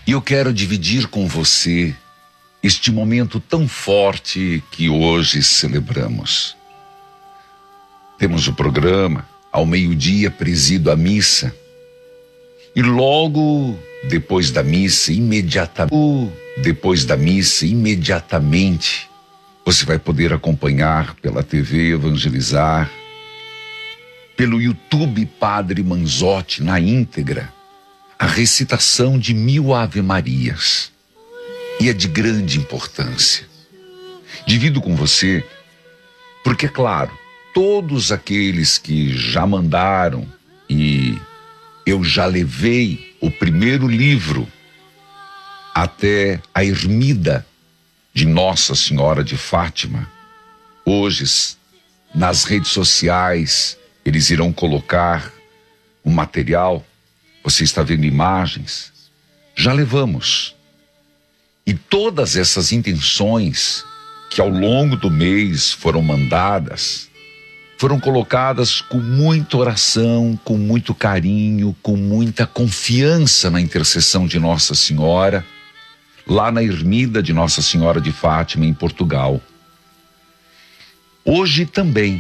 E eu quero dividir com você este momento tão forte que hoje celebramos. Temos o programa, ao meio-dia presido a missa. E logo depois da missa, imediatamente, você vai poder acompanhar pela TV Evangelizar, pelo YouTube Padre Manzotti na íntegra, a recitação de 1000 Ave-Marias. E é de grande importância. Divido com você, porque é claro, todos aqueles que já mandaram, e eu já levei o primeiro livro até a ermida de Nossa Senhora de Fátima. Hoje, nas redes sociais, eles irão colocar o material. Você está vendo imagens. Já levamos. E todas essas intenções que ao longo do mês foram mandadas, foram colocadas com muita oração, com muito carinho, com muita confiança na intercessão de Nossa Senhora, lá na ermida de Nossa Senhora de Fátima, em Portugal. Hoje também